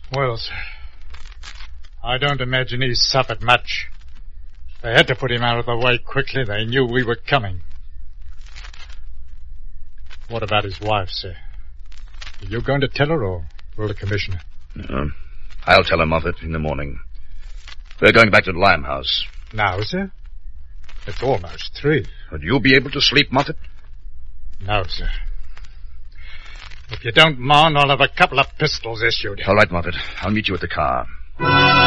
Well, sir, I don't imagine he suffered much. They had to put him out of the way quickly. They knew we were coming. What about his wife, sir? Are you going to tell her, or will the Commissioner? No. I'll tell her, Moffat, in the morning. We're going back to the Limehouse. Now, sir? It's almost 3. Would you be able to sleep, Moffat? No, sir. If you don't mind, I'll have a couple of pistols issued. All right, Moffat. I'll meet you at the car.